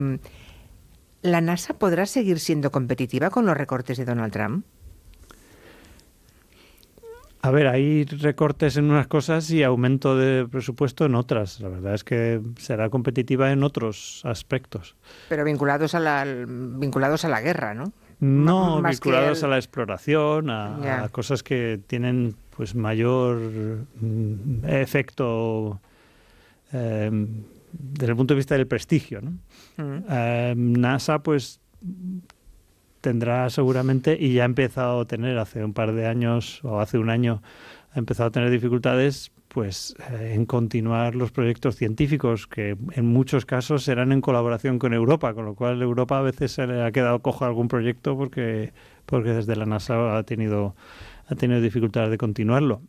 ¿La NASA podrá seguir siendo competitiva con los recortes de Donald Trump? A ver, hay recortes en unas cosas y aumento de presupuesto en otras. La verdad es que será competitiva en otros aspectos. Pero vinculados a la guerra, ¿no? No Más vinculados a la exploración, a Ya. cosas que tienen pues mayor efecto desde el punto de vista del prestigio, ¿no? NASA pues tendrá seguramente, y ya ha empezado a tener hace un par de años o hace un año, ha empezado a tener dificultades pues en continuar los proyectos científicos, que en muchos casos serán en colaboración con Europa, con lo cual Europa a veces se le ha quedado cojo a algún proyecto porque desde la NASA ha tenido dificultades de continuarlo.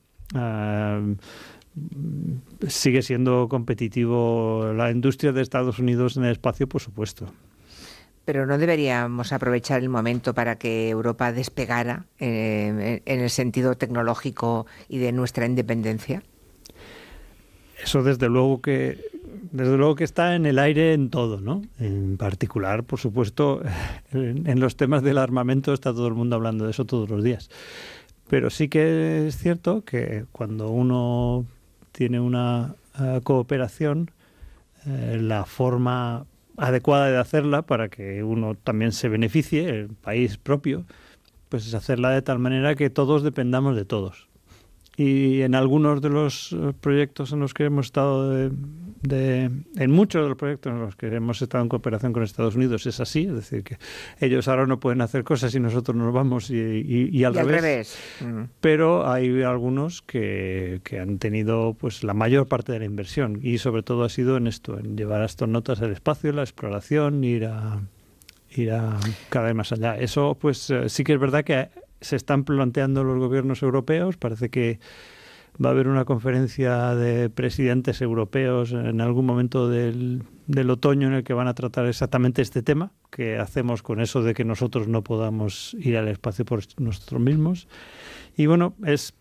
Sigue siendo competitivo la industria de Estados Unidos en el espacio, por supuesto. Pero ¿no deberíamos aprovechar el momento para que Europa despegara en el sentido tecnológico y de nuestra independencia? Eso desde luego que está en el aire en todo, ¿no? En particular, por supuesto, en los temas del armamento está todo el mundo hablando de eso todos los días. Pero sí que es cierto que cuando uno tiene una cooperación, la forma adecuada de hacerla para que uno también se beneficie, el país propio, pues es hacerla de tal manera que todos dependamos de todos. Y en algunos de los proyectos en los que hemos estado, en muchos de los proyectos en los que hemos estado en cooperación con Estados Unidos es así, es decir, que ellos ahora no pueden hacer cosas y nosotros nos vamos y al revés. Pero hay algunos que han tenido pues la mayor parte de la inversión y sobre todo ha sido en esto, en llevar astronautas al espacio, la exploración, ir a cada vez más allá. Eso pues sí que es verdad que se están planteando los gobiernos europeos. Parece que va a haber una conferencia de presidentes europeos en algún momento del otoño en el que van a tratar exactamente este tema, que hacemos con eso de que nosotros no podamos ir al espacio por nosotros mismos. Y bueno, es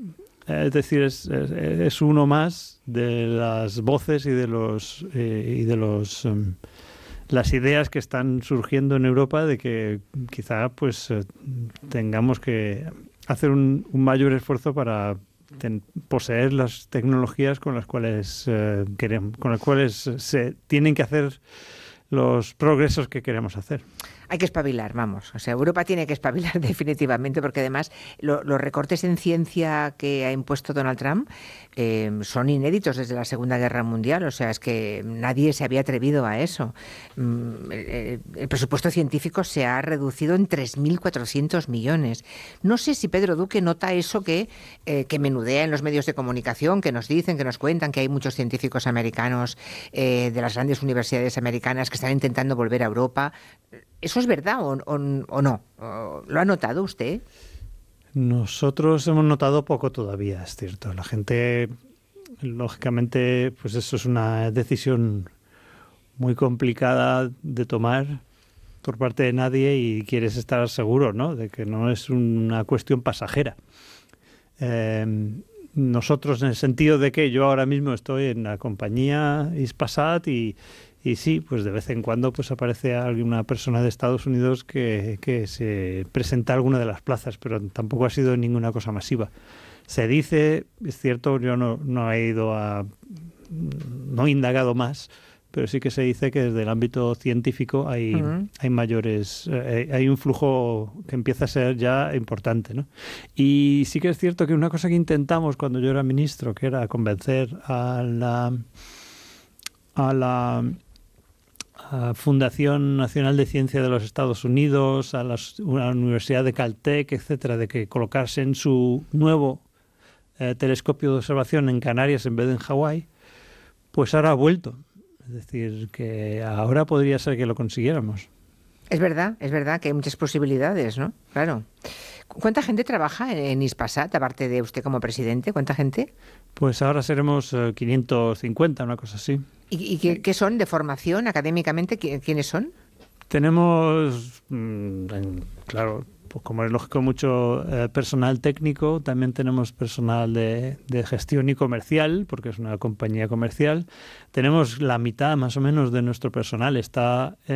uno más de las voces y de los las ideas que están surgiendo en Europa de que quizá pues tengamos que hacer un mayor esfuerzo para poseer las tecnologías con las cuales se tienen que hacer los progresos que queremos hacer. Hay que espabilar, vamos. O sea, Europa tiene que espabilar definitivamente, porque además los recortes en ciencia que ha impuesto Donald Trump son inéditos desde la Segunda Guerra Mundial. O sea, es que nadie se había atrevido a eso. El presupuesto científico se ha reducido en 3.400 millones. No sé si Pedro Duque nota eso que menudea en los medios de comunicación, que nos dicen, que nos cuentan que hay muchos científicos americanos de las grandes universidades americanas que están intentando volver a Europa. ¿Eso es verdad o no? ¿Lo ha notado usted? Nosotros hemos notado poco todavía, es cierto. La gente, lógicamente, pues eso es una decisión muy complicada de tomar por parte de nadie y quieres estar seguro, ¿no?, de que no es una cuestión pasajera. Nosotros, en el sentido de que yo ahora mismo estoy en la compañía Hispasat y sí, pues de vez en cuando pues aparece alguna persona de Estados Unidos que se presenta a alguna de las plazas, pero tampoco ha sido ninguna cosa masiva. Se dice, es cierto, yo no he indagado más, pero sí que se dice que desde el ámbito científico hay mayores, hay un flujo que empieza a ser ya importante, ¿no? Y sí que es cierto que una cosa que intentamos cuando yo era ministro, que era convencer a la Fundación Nacional de Ciencia de los Estados Unidos, a la Universidad de Caltech, etcétera, de que colocasen su nuevo telescopio de observación en Canarias en vez de en Hawái, pues ahora ha vuelto. Es decir, que ahora podría ser que lo consiguiéramos. Es verdad que hay muchas posibilidades, ¿no? Claro. ¿Cuánta gente trabaja en Hispasat, aparte de usted como presidente? ¿Cuánta gente? Pues ahora seremos 550, una cosa así. ¿Y qué son de formación académicamente? ¿Quiénes son? Tenemos, claro, pues como es lógico, mucho personal técnico, también tenemos personal de gestión y comercial, porque es una compañía comercial. Tenemos la mitad más o menos de nuestro personal está